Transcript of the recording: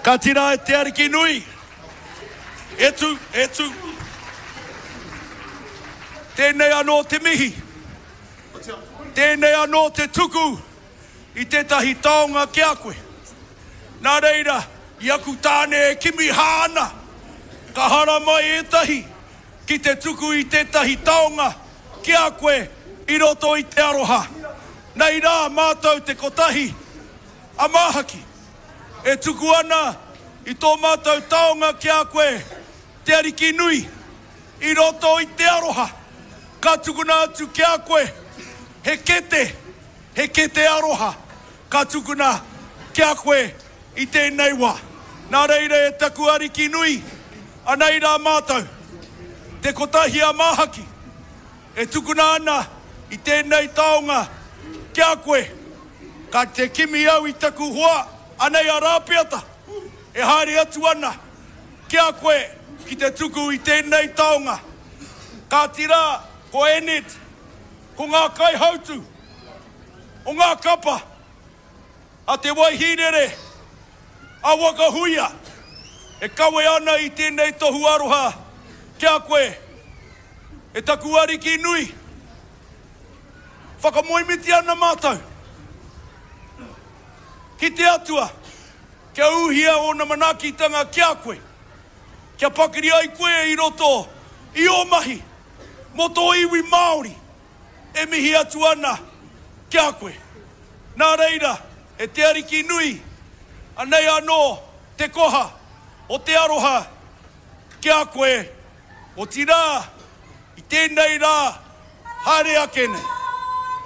Ka tira e te ariki nui. Etu. Tēnei anō te mihi. Tēnei anō te tuku I tētahi taonga ki a koe. Nā reira, I aku tāne e kimi hāna. Ka hara mai etahi ki te tuku I tētahi taonga ki a koe I roto I te aroha. Nei rā mātou te kotahi a māhaki. E tuku ana I tō mātou taonga ki a koe te ariki nui I roto I te aroha. Ka tukuna atu ki a koe he kete aroha. Ka tukuna ki a koe I tēnei wā. Nā reira e taku ariki nui anei rā mātou. Te kotahi a māhaki. E tukuna ana I tēnei taonga ki a koe. Ka te kimi au I taku hoa anei a rāpiata. E haere atu ana ki a koe ki te tuku I tēnei taonga. Ka tira ko Enid, ko ngā kai hautu, o ngā kapa, a te waihirere, a wakahuia, e kawe ana I tēnei tohu aroha, kia koe, e taku ariki nui, whakamoimiti ana mātou, ki te atua, kia uhia o na manakitanga kia koe, kia pakiri ai koe I roto, I o mahi, mo tō iwi Māori, e mihi atu ana kia koe. Nā reira, e te ariki nui, anei anō te koha o te aroha kia koe, o tira I tēnei rā, haere akene.